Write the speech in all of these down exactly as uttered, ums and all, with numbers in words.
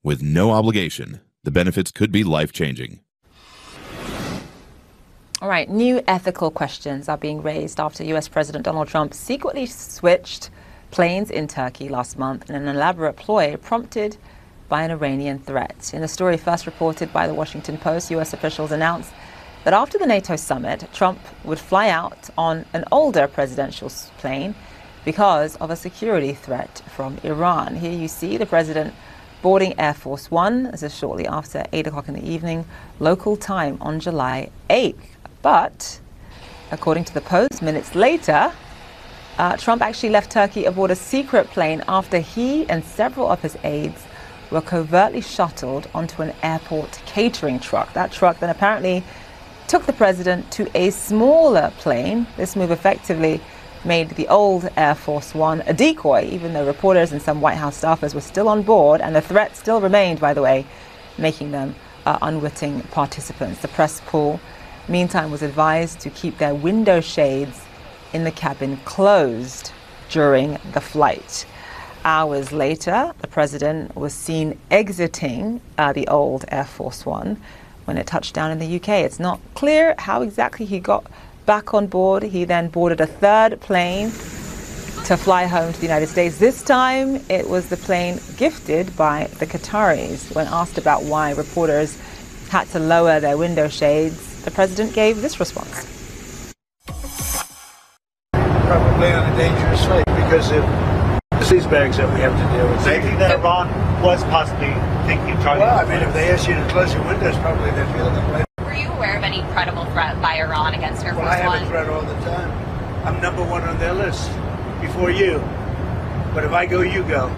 With no obligation, the benefits could be life-changing. All right, new ethical questions are being raised after U S President Donald Trump secretly switched planes in Turkey last month in an elaborate ploy prompted by an Iranian threat. In a story first reported by the Washington Post, U S officials announced that after the NATO summit, Trump would fly out on an older presidential plane because of a security threat from Iran. Here you see the president boarding Air Force One. This is shortly after eight o'clock in the evening, local time on July eighth. But, according to the Post, minutes later, uh, Trump actually left Turkey aboard a secret plane after he and several of his aides were covertly shuttled onto an airport catering truck. That truck then apparently took the president to a smaller plane. This move effectively made the old Air Force One a decoy, even though reporters and some White House staffers were still on board, and the threat still remained, by the way, making them uh, unwitting participants. The press pool, meantime, was advised to keep their window shades in the cabin closed during the flight. Hours later, the president was seen exiting uh, the old Air Force One when it touched down in the U K. It's not clear how exactly he got back on board. He then boarded a third plane to fly home to the United States. This time, it was the plane gifted by the Qataris. When asked about why reporters had to lower their window shades, the president gave this response. Probably on a dangerous flight because of these bags that we have to deal with. So you think that Iran was possibly thinking of trying Well, to... I mean, if they ask you to close your windows, probably they feel the plane. Were you aware of any credible threat by Iran against Air Force Well, I have One? a threat all the time. I'm number one on their list before you. But if I go, you go.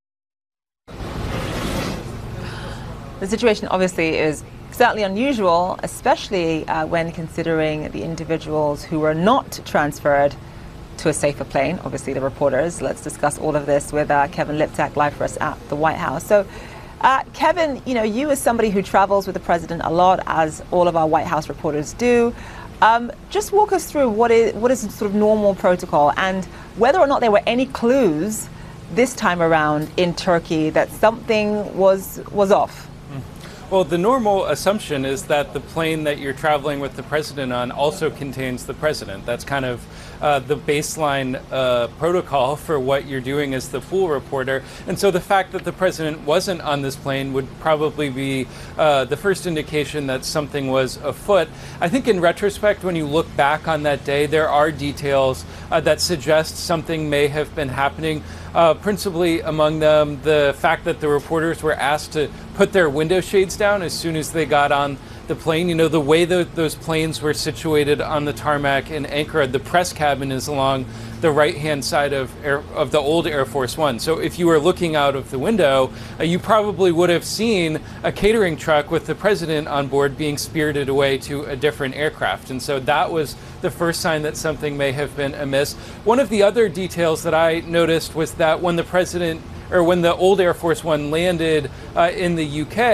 The situation obviously is certainly unusual, especially uh, when considering the individuals who were not transferred to a safer plane, obviously the reporters. Let's discuss all of this with uh, Kevin Liptak, live for us at the White House. So, uh, Kevin, you know, you as somebody who travels with the president a lot, as all of our White House reporters do, um, just walk us through what is what is sort of normal protocol and whether or not there were any clues this time around in Turkey that something was was off. Well, the normal assumption is that the plane that you're traveling with the president on also contains the president. That's kind of uh, the baseline uh, protocol for what you're doing as the pool reporter. And so the fact that the president wasn't on this plane would probably be uh, the first indication that something was afoot. I think in retrospect, when you look back on that day, there are details uh, that suggest something may have been happening. Uh, principally among them, the fact that the reporters were asked to put their window shades down as soon as they got on the plane. You know, the way that those planes were situated on the tarmac in Ankara, the press cabin is along the right-hand side of Air, of the old Air Force One. So if you were looking out of the window, uh, you probably would have seen a catering truck with the president on board being spirited away to a different aircraft. And so that was the first sign that something may have been amiss. One of the other details that I noticed was that when the president, or when the old Air Force One landed uh, in the U K,